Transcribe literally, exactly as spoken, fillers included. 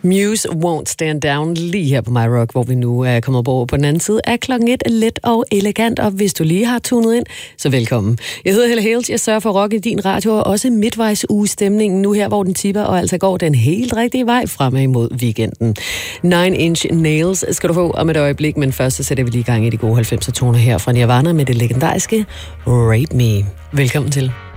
Muse Won't Stand Down lige her på My Rock, hvor vi nu er kommet over på den anden side af klokken et, let og elegant, og hvis du lige har tunet ind, så velkommen. Jeg hedder Helle Hales, jeg sørger for rock i din radio, og også midtvejs ugestemningen nu her, hvor den tipper, og altså går den helt rigtige vej fremad imod weekenden. Nine Inch Nails skal du få om et øjeblik, men først så sætter vi lige i gang i de gode halvfemser toner her fra Nirvana med det legendariske Rape Me. Velkommen til.